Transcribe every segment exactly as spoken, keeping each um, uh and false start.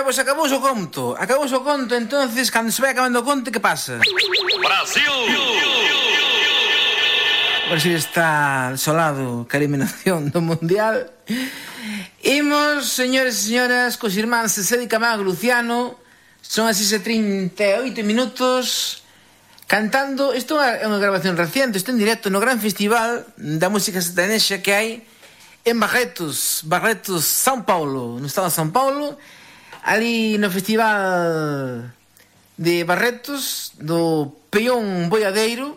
pois acabouse o conto. Acabouse o conto, entonces, cando se vai acabando o conto, que pasa? Brasil! Brasil está desolado ca eliminación do Mundial. Imos, señores e señoras, cos irmáns Sede Camargo e Luciano. Son as seis e trinta e oito minutos cantando. Isto é unha grabación reciente, isto en directo no gran festival da música sertanexa que hai en Barretos, Barretos, São Paulo, no estado de São Paulo, ali no festival de Barretos do Peón Boiadeiro.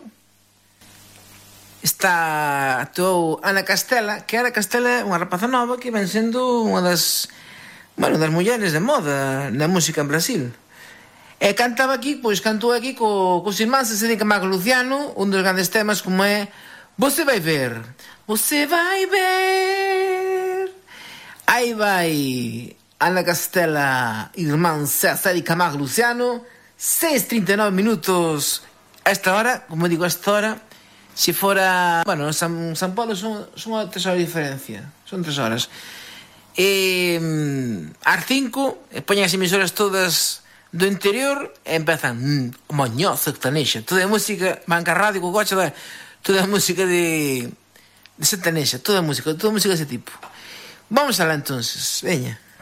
Está actuou Ana Castela, que Ana Castela é unha rapaza nova que ven sendo unha das, bueno, das mulleres de moda na música en Brasil. E cantaba aquí, pois cantou aquí co, cos irmáns de Sede Camargo e Luciano, un dos grandes temas como é Você vai ver, você vai ver. Aí vai Ana Castela, irmán Sede Camargo e Luciano, seis e trinta e nove minutos a esta hora, como digo, a esta hora. Se fora... Bueno, San, San Paulo son, son a tres horas de diferencia. Son tres horas. E... Ás cinco, poñen as emisoras todas do interior e empezan... Mm, Moñó, sertanexa. Toda a música... Banca radio, co coche... Toda a música de... De sertanexa. Toda a música. Toda a música dese tipo. Vamos alá, entonces. Veña.